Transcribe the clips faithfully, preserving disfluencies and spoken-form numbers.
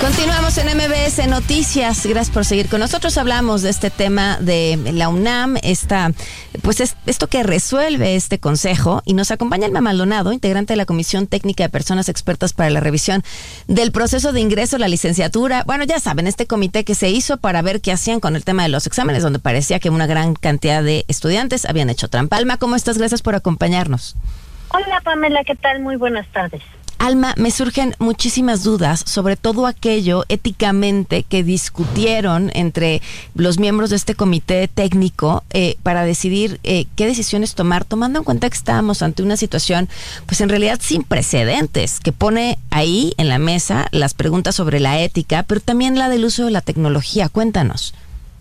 Continuamos en M B S Noticias. Gracias por seguir con nosotros. Hablamos de este tema de la UNAM, esta, pues es, esto que resuelve este consejo, y nos acompaña Alma Maldonado, integrante de la Comisión Técnica de Personas Expertas para la revisión del proceso de ingreso a la licenciatura. Bueno, ya saben, este comité que se hizo para ver qué hacían con el tema de los exámenes, donde parecía que una gran cantidad de estudiantes habían hecho trampa. Alma, ¿cómo estás? Gracias por acompañarnos. Hola, Pamela, ¿qué tal? Muy buenas tardes. Alma, me surgen muchísimas dudas sobre todo aquello éticamente que discutieron entre los miembros de este comité técnico eh, para decidir eh, qué decisiones tomar, tomando en cuenta que estábamos ante una situación, pues en realidad sin precedentes, que pone ahí en la mesa las preguntas sobre la ética, pero también la del uso de la tecnología. Cuéntanos.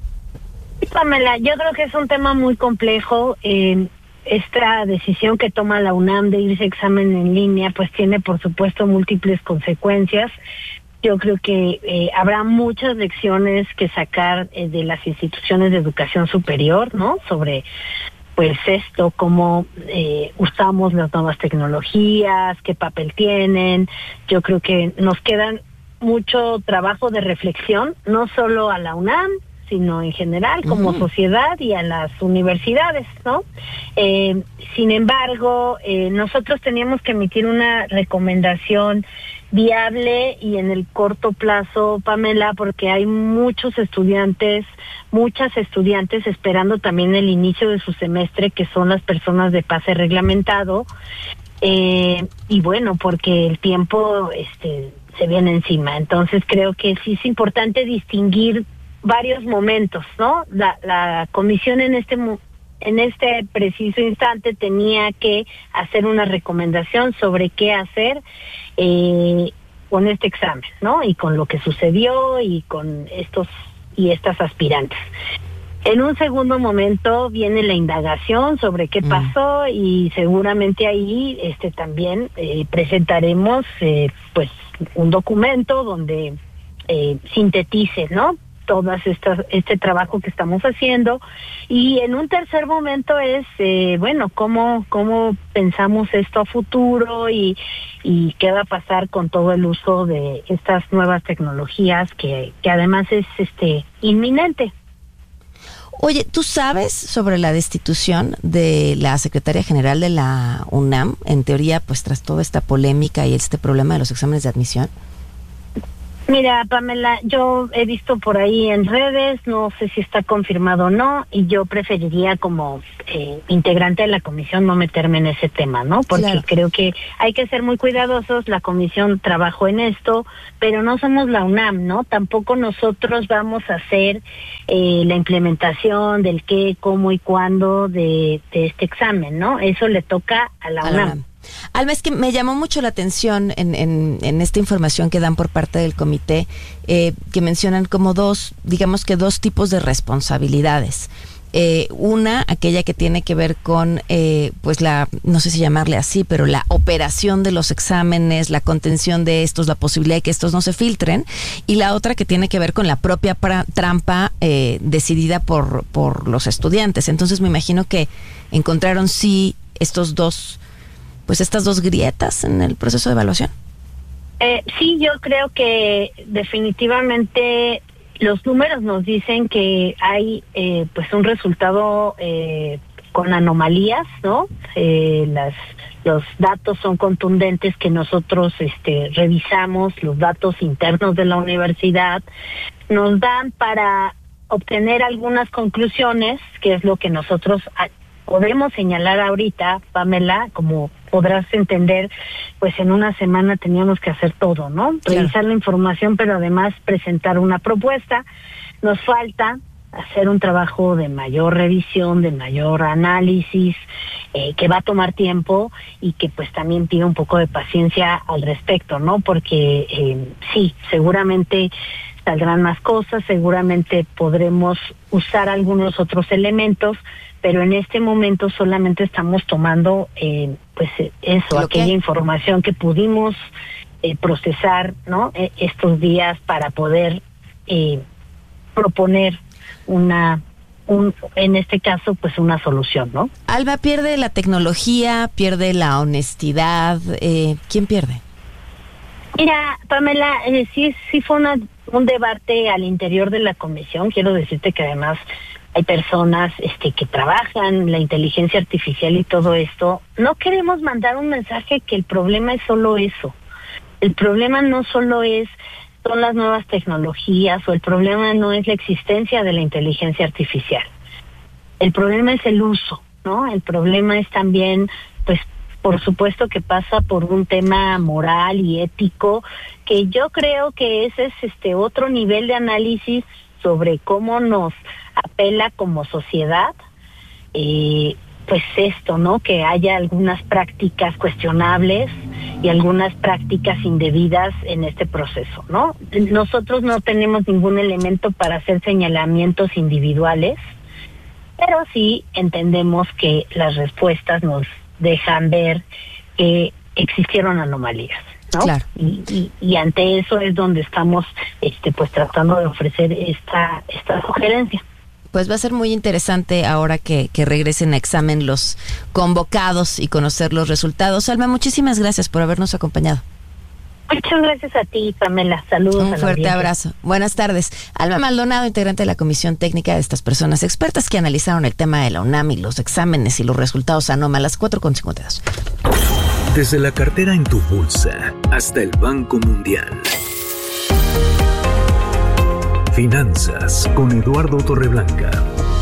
Pamela, yo creo que es un tema muy complejo. Eh, Esta decisión que toma la UNAM de irse a examen en línea, pues tiene por supuesto múltiples consecuencias. Yo creo que eh, habrá muchas lecciones que sacar eh, de las instituciones de educación superior, ¿no? Sobre pues esto, cómo eh, usamos las nuevas tecnologías, qué papel tienen. Yo creo que nos quedan mucho trabajo de reflexión, no solo a la UNAM, sino en general como uh-huh. sociedad y a las universidades, ¿no? Eh, sin embargo, eh, nosotros teníamos que emitir una recomendación viable y en el corto plazo, Pamela, porque hay muchos estudiantes, muchas estudiantes esperando también el inicio de su semestre, que son las personas de pase reglamentado, eh, y bueno, porque el tiempo este, se viene encima. Entonces creo que sí es importante distinguir varios momentos, ¿no? La, la comisión en este en este preciso instante tenía que hacer una recomendación sobre qué hacer eh, con este examen, ¿no? Y con lo que sucedió y con estos y estas aspirantes. En un segundo momento viene la indagación sobre qué pasó mm. y seguramente ahí este también eh, presentaremos eh, pues un documento donde eh, sintetice, ¿no? todas estas este trabajo que estamos haciendo. Y en un tercer momento es eh, bueno, cómo cómo pensamos esto a futuro y y qué va a pasar con todo el uso de estas nuevas tecnologías que que además es este inminente. Oye, ¿tú sabes sobre la destitución de la secretaria general de la UNAM? En teoría, pues tras toda esta polémica y este problema de los exámenes de admisión. Mira, Pamela, yo he visto por ahí en redes, no sé si está confirmado o no, y yo preferiría como eh, integrante de la comisión no meterme en ese tema, ¿no? Porque claro, creo que hay que ser muy cuidadosos, la comisión trabajó en esto, pero no somos la UNAM, ¿no? Tampoco nosotros vamos a hacer eh, la implementación del qué, cómo y cuándo de, de este examen, ¿no? Eso le toca a la, a la UNAM. UNAM. Alma, es que me llamó mucho la atención en, en, en esta información que dan por parte del comité, eh, que mencionan como dos, digamos que dos tipos de responsabilidades. Eh, una, aquella que tiene que ver con, eh, pues la, no sé si llamarle así, pero la operación de los exámenes, la contención de estos, la posibilidad de que estos no se filtren, y la otra que tiene que ver con la propia pra- trampa eh, decidida por, por los estudiantes. Entonces me imagino que encontraron sí estos dos, pues estas dos grietas en el proceso de evaluación. Eh, sí, yo creo que definitivamente los números nos dicen que hay eh, pues un resultado eh, con anomalías, ¿no? Eh, las los datos son contundentes que nosotros este revisamos, los datos internos de la universidad nos dan para obtener algunas conclusiones, que es lo que nosotros podemos señalar ahorita, Pamela, como podrás entender, pues en una semana teníamos que hacer todo, ¿no? Revisar claro. la información, pero además presentar una propuesta. Nos falta hacer un trabajo de mayor revisión, de mayor análisis, eh, que va a tomar tiempo y que pues también pide un poco de paciencia al respecto, ¿no? Porque eh, sí, seguramente saldrán más cosas, seguramente podremos usar algunos otros elementos, pero en este momento solamente estamos tomando eh, pues eso, ¿Lo aquella que? información que pudimos eh, procesar, ¿no? Eh, estos días para poder eh, proponer una un en este caso pues una solución, ¿no? Alba, pierde la tecnología, pierde la honestidad, eh, ¿quién pierde? Mira, Pamela, eh, sí, sí fue una, un debate al interior de la comisión. Quiero decirte que además hay personas este, que trabajan la inteligencia artificial y todo esto. No queremos mandar un mensaje que el problema es solo eso. El problema no solo es son las nuevas tecnologías, o el problema no es la existencia de la inteligencia artificial. El problema es el uso, ¿no? El problema es también, pues, por supuesto que pasa por un tema moral y ético, que yo creo que ese es este otro nivel de análisis sobre cómo nos apela como sociedad, eh, pues esto, ¿no? Que haya algunas prácticas cuestionables y algunas prácticas indebidas en este proceso, ¿no? Nosotros no tenemos ningún elemento para hacer señalamientos individuales, pero sí entendemos que las respuestas nos dejan ver que existieron anomalías, ¿no? Claro. Y, y, y ante eso es donde estamos este pues tratando de ofrecer esta esta sugerencia. Pues va a ser muy interesante ahora que, que regresen a examen los convocados y conocer los resultados. Alma, muchísimas gracias por habernos acompañado. Muchas gracias a ti, Pamela. Saludos. Un fuerte abrazo. Buenas tardes. Alma Maldonado, integrante de la Comisión Técnica de estas personas expertas que analizaron el tema de la UNAM y los exámenes y los resultados anómalos, cuatro con cincuenta y dos. Desde la cartera en tu bolsa hasta el Banco Mundial. Finanzas con Eduardo Torreblanca.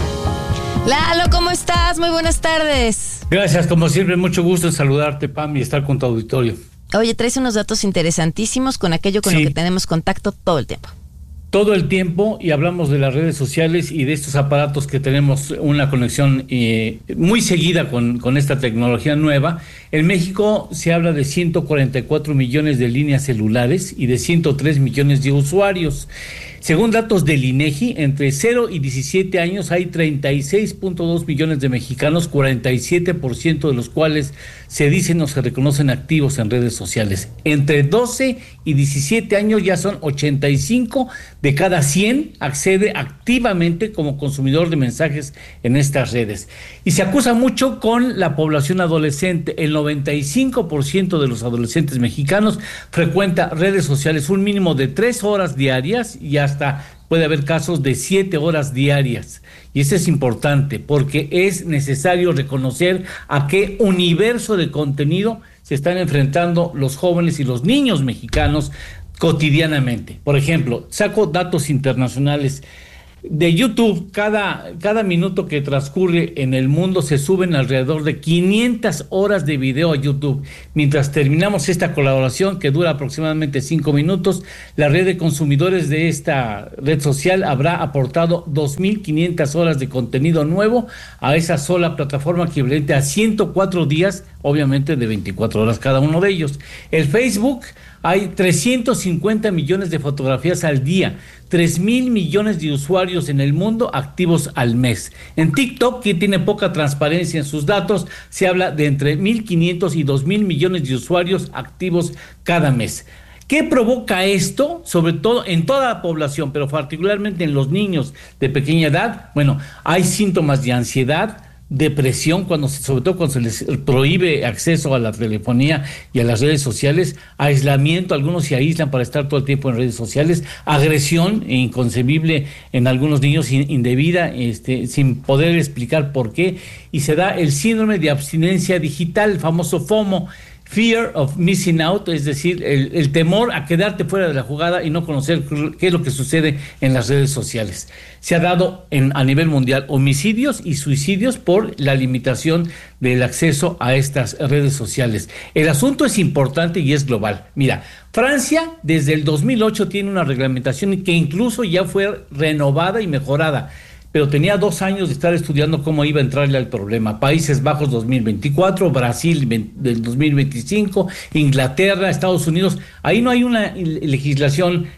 Lalo, ¿cómo estás? Muy buenas tardes. Gracias, como siempre, mucho gusto en saludarte, Pam, y estar con tu auditorio. Oye, traes unos datos interesantísimos con aquello con sí. lo que tenemos contacto todo el tiempo. Todo el tiempo, y hablamos de las redes sociales y de estos aparatos que tenemos una conexión eh, muy seguida con, con esta tecnología nueva. En México se habla de ciento cuarenta y cuatro millones de líneas celulares y de ciento tres millones de usuarios. Según datos del INEGI, entre cero y diecisiete años hay treinta y seis punto dos millones de mexicanos, cuarenta y siete por ciento de los cuales se dicen o se reconocen activos en redes sociales. Entre doce y diecisiete años ya son ochenta y cinco de cada cien accede activamente como consumidor de mensajes en estas redes. Y se acusa mucho con la población adolescente. El noventa y cinco por ciento de los adolescentes mexicanos frecuenta redes sociales un mínimo de tres horas diarias y hasta puede haber casos de siete horas diarias. Y eso es importante porque es necesario reconocer a qué universo de contenido se están enfrentando los jóvenes y los niños mexicanos cotidianamente. Por ejemplo, saco datos internacionales. De YouTube, cada, cada minuto que transcurre en el mundo se suben alrededor de quinientas horas de video a YouTube. Mientras terminamos esta colaboración, que dura aproximadamente cinco minutos, la red de consumidores de esta red social habrá aportado dos mil quinientas horas de contenido nuevo a esa sola plataforma, equivalente a ciento cuatro días, obviamente de veinticuatro horas cada uno de ellos. El Facebook, hay trescientos cincuenta millones de fotografías al día, tres mil millones de usuarios en el mundo activos al mes. En TikTok, que tiene poca transparencia en sus datos, se habla de entre mil quinientos y dos mil millones de usuarios activos cada mes. ¿Qué provoca esto? Sobre todo en toda la población, pero particularmente en los niños de pequeña edad. Bueno, hay síntomas de ansiedad, depresión, cuando sobre todo cuando se les prohíbe acceso a la telefonía y a las redes sociales, aislamiento, algunos se aíslan para estar todo el tiempo en redes sociales, agresión inconcebible en algunos niños indebida, este, sin poder explicar por qué, y se da el síndrome de abstinencia digital, el famoso FOMO, Fear of Missing Out, es decir, el, el temor a quedarte fuera de la jugada y no conocer qué es lo que sucede en las redes sociales. Se ha dado en, a nivel mundial homicidios y suicidios por la limitación del acceso a estas redes sociales. El asunto es importante y es global. Mira, Francia desde el dos mil ocho tiene una reglamentación que incluso ya fue renovada y mejorada, pero tenía dos años de estar estudiando cómo iba a entrarle al problema. Países Bajos dos mil veinticuatro, Brasil del dos mil veinticinco, Inglaterra, Estados Unidos. Ahí no hay una legislación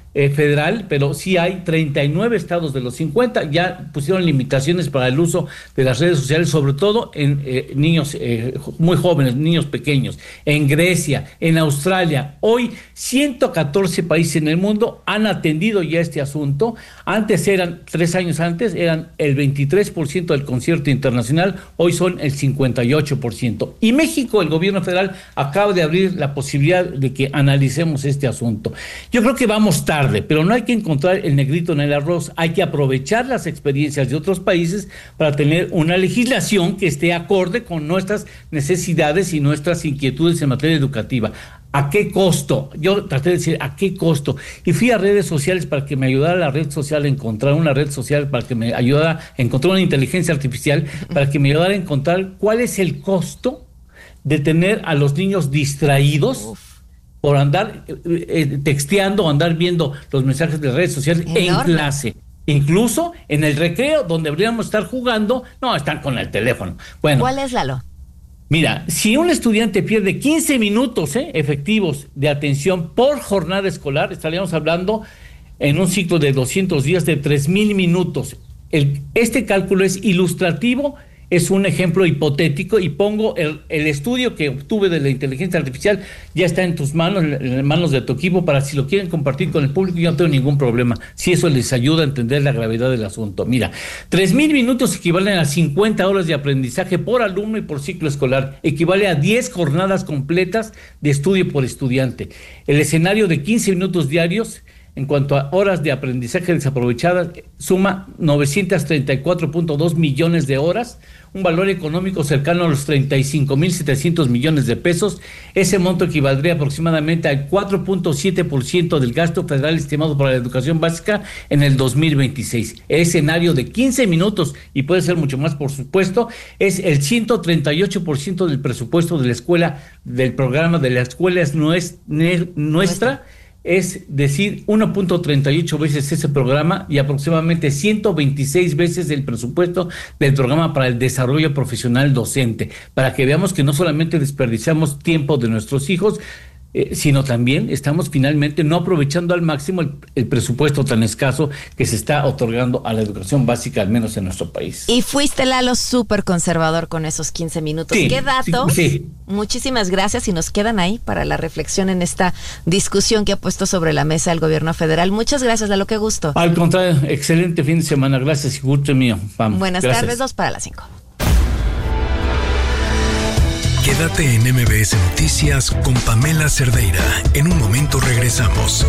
eh, federal, pero sí hay treinta y nueve estados de los cincuenta, ya pusieron limitaciones para el uso de las redes sociales, sobre todo en eh, niños eh, muy jóvenes, niños pequeños. En Grecia, en Australia, hoy ciento catorce países en el mundo han atendido ya este asunto. Antes eran, tres años antes, eran el veintitrés por ciento del concierto internacional, hoy son el cincuenta y ocho por ciento. Y México, el gobierno federal, acaba de abrir la posibilidad de que analicemos este asunto. Yo creo que vamos tarde, pero no hay que encontrar el negrito en el arroz, hay que aprovechar las experiencias de otros países para tener una legislación que esté acorde con nuestras necesidades y nuestras inquietudes en materia educativa. ¿A qué costo? Yo traté de decir, ¿a qué costo? Y fui a redes sociales para que me ayudara la red social a encontrar una red social, para que me ayudara a encontrar una inteligencia artificial, para que me ayudara a encontrar cuál es el costo de tener a los niños distraídos Uf. por andar eh, texteando o andar viendo los mensajes de redes sociales Enorme. en clase. Incluso en el recreo, donde deberíamos estar jugando, no, están con el teléfono. Bueno, ¿cuál es, Lalo? Mira, si un estudiante pierde quince minutos eh, efectivos de atención por jornada escolar, estaríamos hablando en un ciclo de doscientos días de tres mil minutos. El, este cálculo es ilustrativo, es un ejemplo hipotético, y pongo el, el estudio que obtuve de la inteligencia artificial, ya está en tus manos, en manos de tu equipo, para si lo quieren compartir con el público, yo no tengo ningún problema, si eso les ayuda a entender la gravedad del asunto. Mira, tres mil minutos equivalen a cincuenta horas de aprendizaje por alumno y por ciclo escolar, equivale a diez jornadas completas de estudio por estudiante. El escenario de quince minutos diarios, en cuanto a horas de aprendizaje desaprovechadas, suma novecientos treinta y cuatro punto dos millones de horas, un valor económico cercano a los treinta y cinco mil setecientos millones de pesos. Ese monto equivaldría aproximadamente al cuatro punto siete por ciento del gasto federal estimado para la educación básica en el dos mil veintiséis. El escenario de quince minutos, y puede ser mucho más, por supuesto, es el ciento treinta y ocho por ciento del presupuesto de la escuela, del programa de la escuela es nuestra, nuestra es decir, uno punto treinta y ocho veces ese programa y aproximadamente ciento veintiséis veces el presupuesto del programa para el desarrollo profesional docente, para que veamos que no solamente desperdiciamos tiempo de nuestros hijos, Eh, sino también estamos finalmente no aprovechando al máximo el, el presupuesto tan escaso que se está otorgando a la educación básica, al menos en nuestro país. Y fuiste, Lalo, súper conservador con esos quince minutos. Sí, ¿qué datos? Sí, sí. Muchísimas gracias, y nos quedan ahí para la reflexión en esta discusión que ha puesto sobre la mesa el gobierno federal. Muchas gracias, Lalo, qué gusto. Al contrario, excelente fin de semana, gracias y gusto mío. Vamos. Buenas gracias. tardes, dos para las cinco. Quédate en M B S Noticias con Pamela Cerdeira. En un momento regresamos.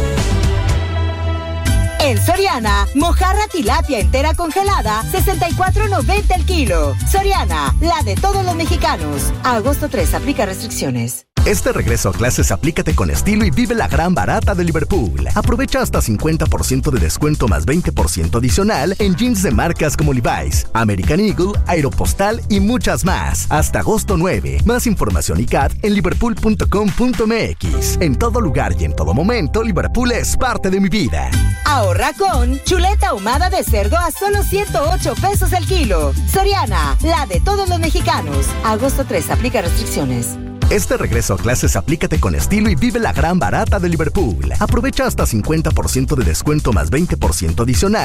En Soriana, mojarra tilapia entera congelada, sesenta y cuatro noventa el kilo. Soriana, la de todos los mexicanos. A agosto tres, aplica restricciones. Este regreso a clases aplícate con estilo y vive la gran barata de Liverpool. Aprovecha hasta cincuenta por ciento de descuento más veinte por ciento adicional en jeans de marcas como Levi's, American Eagle, Aeropostal y muchas más. Hasta agosto nueve. Más información y C A T en liverpool punto com punto m x. En todo lugar y en todo momento, Liverpool es parte de mi vida. Ahorra con chuleta ahumada de cerdo a solo ciento ocho pesos el kilo. Soriana, la de todos los mexicanos. Agosto tres, aplica restricciones. Este regreso a clases aplícate con estilo y vive la gran barata de Liverpool. Aprovecha hasta cincuenta por ciento de descuento más veinte por ciento adicional